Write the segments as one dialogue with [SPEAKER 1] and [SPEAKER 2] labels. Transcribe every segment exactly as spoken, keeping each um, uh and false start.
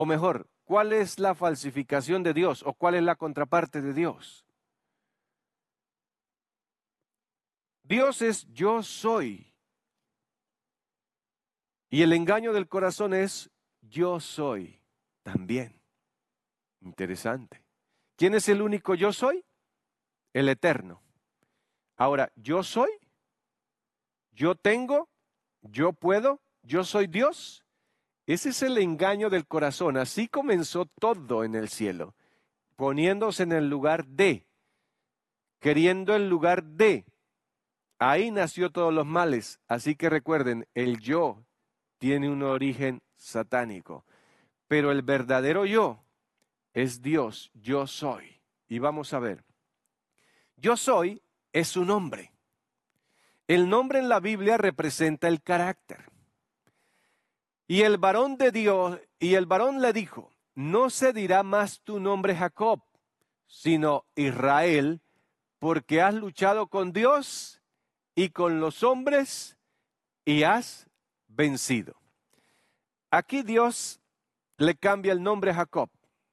[SPEAKER 1] O mejor, ¿cuál es la falsificación de Dios o cuál es la contraparte de Dios? Dios es yo soy. Y el engaño del corazón es yo soy también. Interesante. ¿Quién es el único yo soy? El eterno. Ahora, yo soy, yo tengo, yo puedo, yo soy Dios. Ese es el engaño del corazón. Así comenzó todo en el cielo, poniéndose en el lugar de, queriendo el lugar de. Ahí nació todos los males. Así que recuerden, el yo tiene un origen satánico, pero el verdadero yo es Dios, yo soy. Y vamos a ver, yo soy es su nombre. El nombre en la Biblia representa el carácter. Y el varón de Dios, y el varón le dijo, no se dirá más tu nombre Jacob, sino Israel, porque has luchado con Dios y con los hombres y has vencido. Aquí Dios le cambia el nombre a Jacob.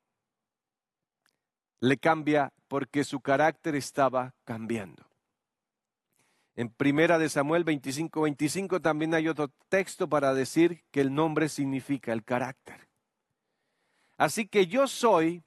[SPEAKER 1] Le cambia porque su carácter estaba cambiando. En Primera de Samuel veinticinco, veinticinco también hay otro texto para decir que el nombre significa el carácter. Así que yo soy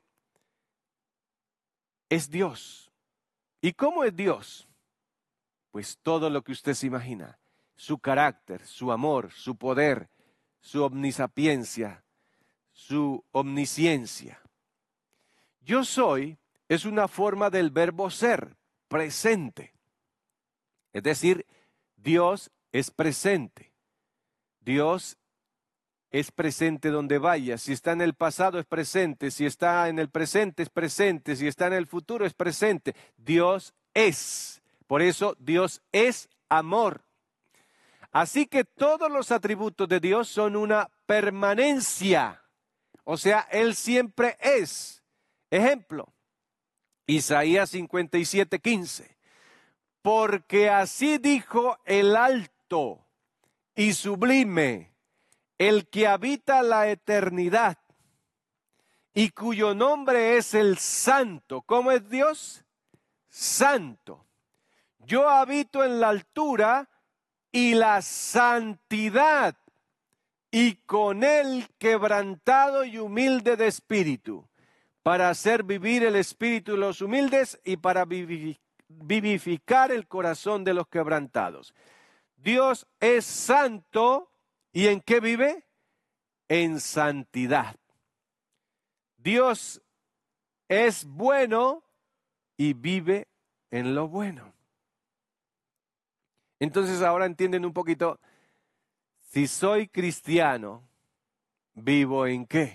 [SPEAKER 1] es Dios. ¿Y cómo es Dios? Pues todo lo que usted se imagina. Su carácter, su amor, su poder, su omnisapiencia, su omnisciencia. Yo soy es una forma del verbo ser, presente. Es decir, Dios es presente. Dios es presente donde vaya. Si está en el pasado es presente. Si está en el presente es presente. Si está en el futuro es presente. Dios es. Por eso Dios es amor. Así que todos los atributos de Dios son una permanencia. O sea, Él siempre es. Ejemplo, Isaías cincuenta y siete, quince. Porque así dijo el alto y sublime, el que habita la eternidad y cuyo nombre es el Santo. ¿Cómo es Dios? Santo. Yo habito en la altura y la santidad, y con él quebrantado y humilde de espíritu, para hacer vivir el espíritu de los humildes y para vivificar el corazón de los quebrantados. Dios es santo, ¿y en qué vive? En santidad. Dios es bueno y vive en lo bueno. Entonces ahora entienden un poquito, si soy cristiano, ¿vivo en qué?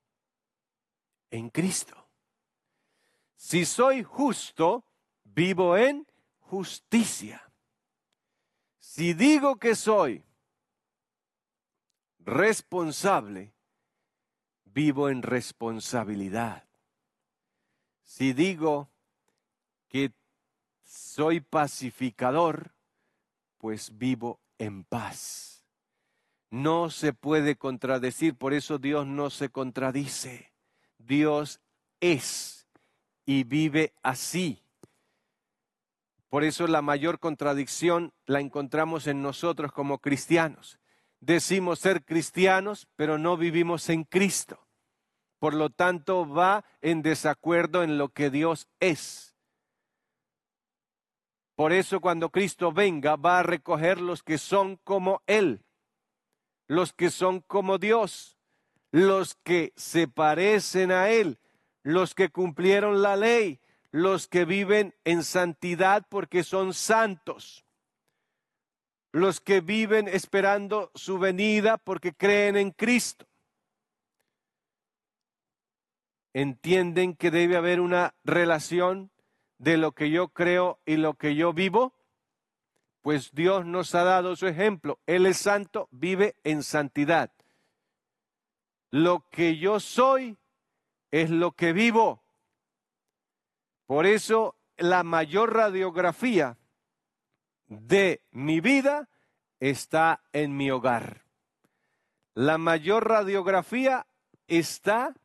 [SPEAKER 1] En Cristo. Si soy justo, vivo en justicia. Si digo que soy responsable, vivo en responsabilidad. Si digo que soy pacificador, pues vivo en paz. No se puede contradecir, por eso Dios no se contradice. Dios es y vive así. Por eso la mayor contradicción la encontramos en nosotros como cristianos. Decimos ser cristianos, pero no vivimos en Cristo. Por lo tanto, va en desacuerdo en lo que Dios es. Por eso cuando Cristo venga, va a recoger los que son como Él, los que son como Dios, los que se parecen a Él, los que cumplieron la ley, los que viven en santidad porque son santos, los que viven esperando su venida porque creen en Cristo. ¿Entienden que debe haber una relación de lo que yo creo y lo que yo vivo? Pues Dios nos ha dado su ejemplo. Él es santo, vive en santidad. Lo que yo soy es lo que vivo. Por eso la mayor radiografía de mi vida está en mi hogar. La mayor radiografía está